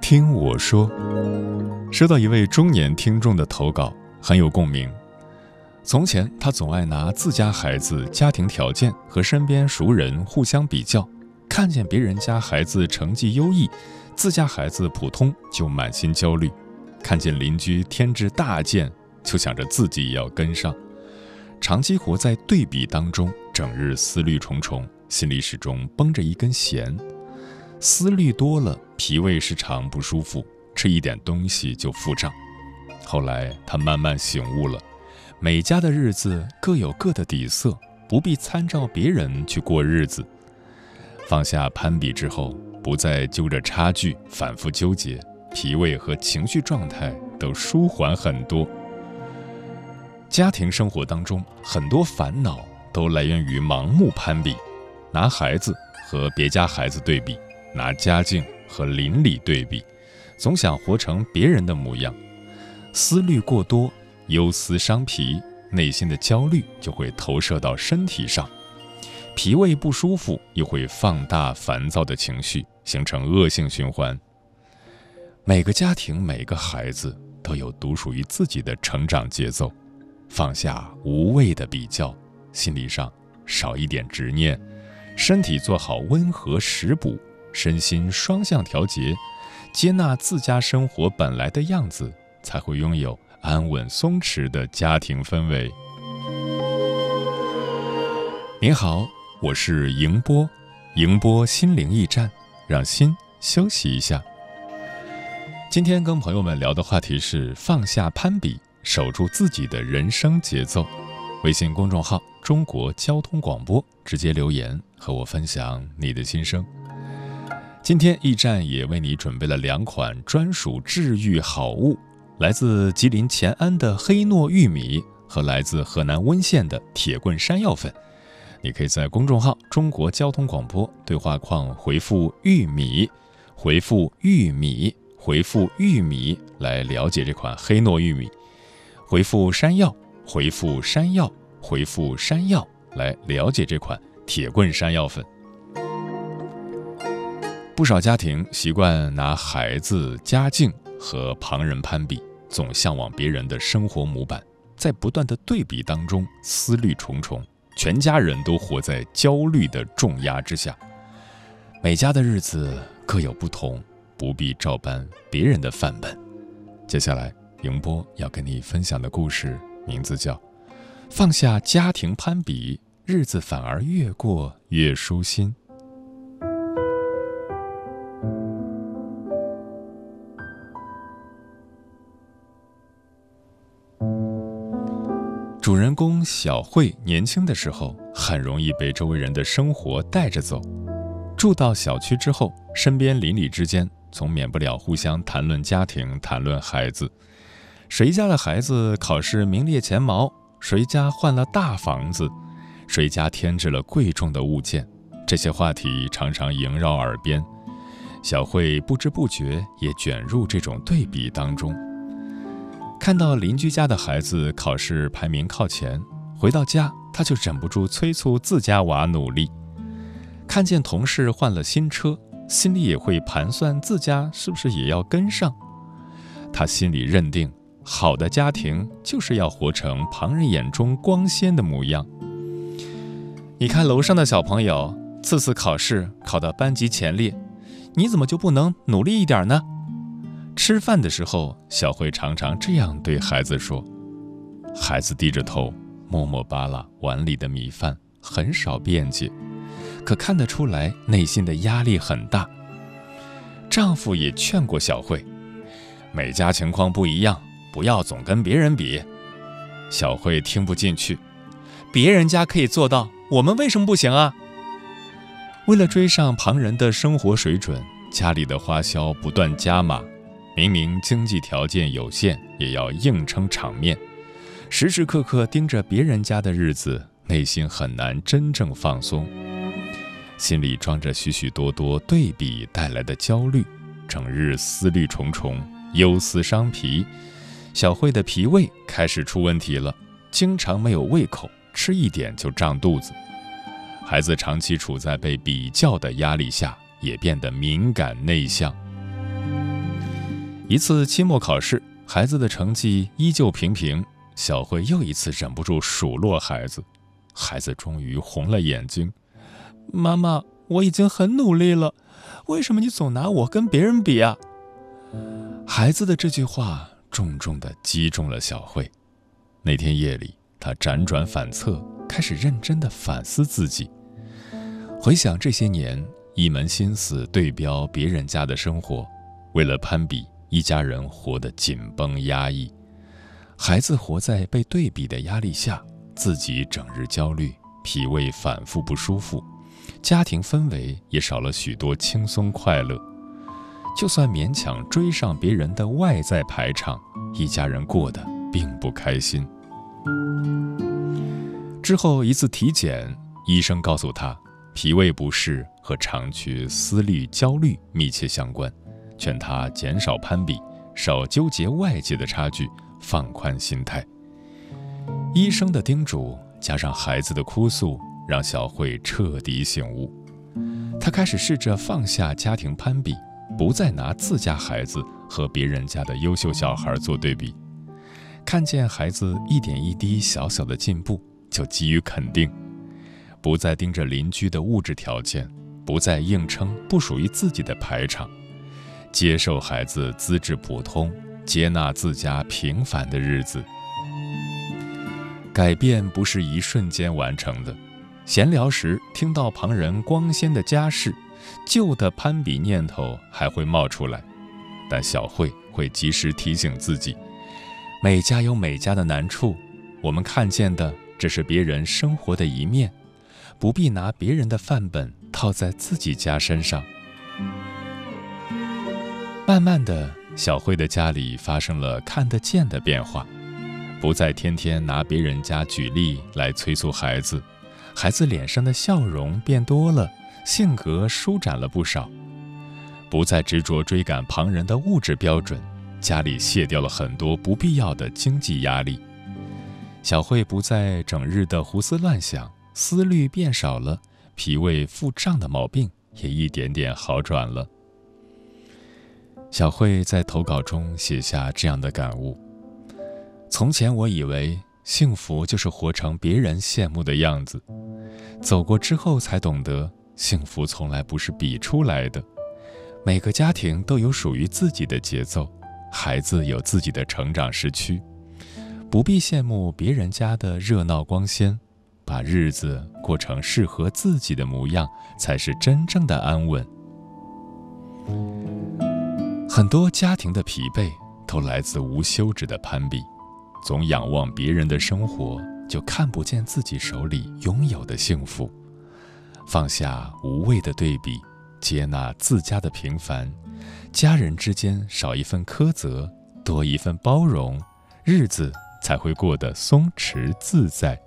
听我说，收到一位中年听众的投稿，很有共鸣。从前，他总爱拿自家孩子家庭条件和身边熟人互相比较，看见别人家孩子成绩优异，自家孩子普通就满心焦虑；看见邻居添置大件，就想着自己也要跟上。长期活在对比当中，整日思虑重重，心里始终绷着一根弦。思虑多了，脾胃时常不舒服，吃一点东西就腹胀。后来他慢慢醒悟了，每家的日子各有各的底色，不必参照别人去过日子。放下攀比之后，不再揪着差距反复纠结，脾胃和情绪状态都舒缓很多。家庭生活当中，很多烦恼都来源于盲目攀比，拿孩子和别家孩子对比，拿家境和邻里对比，总想活成别人的模样。思虑过多，忧思伤脾，内心的焦虑就会投射到身体上，脾胃不舒服又会放大烦躁的情绪，形成恶性循环。每个家庭每个孩子都有独属于自己的成长节奏，放下无谓的比较，心理上少一点执念，身体做好温和食补，身心双向调节，接纳自家生活本来的样子，才会拥有安稳松弛的家庭氛围。您好，我是迎波，迎波心灵驿站，让心休息一下。今天跟朋友们聊的话题是放下攀比，守住自己的人生节奏。微信公众号中国交通广播，直接留言和我分享你的心声。今天驿站也为你准备了2款专属治愈好物，来自吉林乾安的黑糯玉米和来自河南温县的铁棍山药粉。你可以在公众号中国交通广播对话框回复玉米，回复玉米，回复玉米来了解这款黑糯玉米，回复山药，回复山药，回复山药来了解这款铁棍山药粉。不少家庭习惯拿孩子、家境和旁人攀比，总向往别人的生活模板，在不断的对比当中思虑重重，全家人都活在焦虑的重压之下。每家的日子各有不同，不必照搬别人的范本。接下来迎波要跟你分享的故事名字叫放下家庭攀比，日子反而越过越舒心。主人公小慧年轻的时候，很容易被周围人的生活带着走。住到小区之后，身边邻里之间总免不了互相谈论家庭，谈论孩子。谁家的孩子考试名列前茅，谁家换了大房子，谁家添置了贵重的物件，这些话题常常萦绕耳边。小慧不知不觉也卷入这种对比当中。看到邻居家的孩子考试排名靠前，回到家他就忍不住催促自家娃努力。看见同事换了新车，心里也会盘算自家是不是也要跟上。他心里认定，好的家庭就是要活成旁人眼中光鲜的模样。你看楼上的小朋友，次次考试考到班级前列，你怎么就不能努力一点呢？吃饭的时候，小慧常常这样对孩子说。孩子低着头，默默扒拉碗里的米饭，很少辩解，可看得出来内心的压力很大。丈夫也劝过小慧，每家情况不一样，不要总跟别人比。小慧听不进去，别人家可以做到，我们为什么不行啊？为了追上旁人的生活水准，家里的花销不断加码，明明经济条件有限，也要硬撑场面，时时刻刻盯着别人家的日子，内心很难真正放松，心里装着许许多多对比带来的焦虑，整日思虑重重，忧思伤脾。小慧的脾胃开始出问题了，经常没有胃口，吃一点就胀肚子。孩子长期处在被比较的压力下，也变得敏感内向。 一次期末考试，孩子的成绩依旧平平，小慧又一次忍不住数落孩子。孩子终于红了眼睛：“妈妈，我已经很努力了，为什么你总拿我跟别人比啊？”孩子的这句话重重地击中了小慧。那天夜里，她辗转反侧，开始认真地反思自己。回想这些年，一门心思对标别人家的生活，为了攀比，一家人活得紧绷压抑。孩子活在被对比的压力下，自己整日焦虑，脾胃反复不舒服，家庭氛围也少了许多轻松快乐。就算勉强追上别人的外在排场，一家人过得并不开心。之后一次体检，医生告诉他，脾胃不适和长期思虑焦虑密切相关，劝他减少攀比，少纠结外界的差距，放宽心态。医生的叮嘱加上孩子的哭诉，让小慧彻底醒悟。她开始试着放下家庭攀比，不再拿自家孩子和别人家的优秀小孩做对比，看见孩子一点一滴小小的进步，就给予肯定，不再盯着邻居的物质条件，不再硬撑不属于自己的排场，接受孩子资质普通，接纳自家平凡的日子。改变不是一瞬间完成的，闲聊时听到旁人光鲜的家世，旧的攀比念头还会冒出来，但小慧会及时提醒自己，每家有每家的难处，我们看见的只是别人生活的一面，不必拿别人的范本套在自己家身上。慢慢的，小慧的家里发生了看得见的变化，不再天天拿别人家举例来催促孩子，孩子脸上的笑容变多了，性格舒展了不少。不再执着追赶旁人的物质标准，家里卸掉了很多不必要的经济压力。小慧不再整日的胡思乱想，思虑变少了，脾胃腹胀的毛病也一点点好转了。小慧在投稿中写下这样的感悟：从前我以为幸福就是活成别人羡慕的样子，走过之后才懂得，幸福从来不是比出来的。每个家庭都有属于自己的节奏，孩子有自己的成长时区，不必羡慕别人家的热闹光鲜，把日子过成适合自己的模样，才是真正的安稳。很多家庭的疲惫都来自无休止的攀比，总仰望别人的生活，就看不见自己手里拥有的幸福。放下无谓的对比，接纳自家的平凡，家人之间少一份苛责，多一份包容，日子才会过得松弛自在。